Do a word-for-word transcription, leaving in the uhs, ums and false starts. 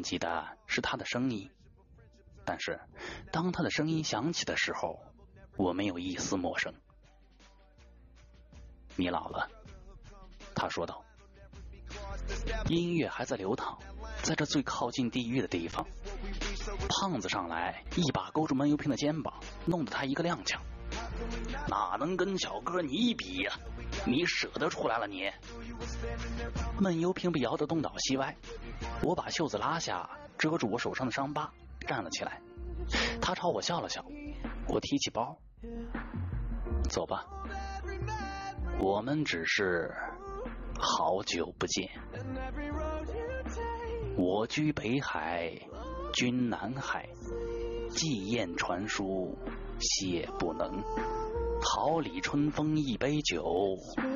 记的是他的声音，但是当他的声音响起的时候，我没有一丝陌生。你老了，他说道。音乐还在流淌，在这最靠近地狱的地方，胖子上来一把勾住闷油瓶的肩膀，弄得他一个踉跄。哪能跟小哥你比呀、啊？你舍得出来了你？闷油瓶被摇得东倒西歪，我把袖子拉下，遮住我手上的伤疤，站了起来。他朝我笑了笑，我提起包，走吧，我们只是好久不见。我居北海，君南海，寄雁传书，谢不能。桃李春风一杯酒，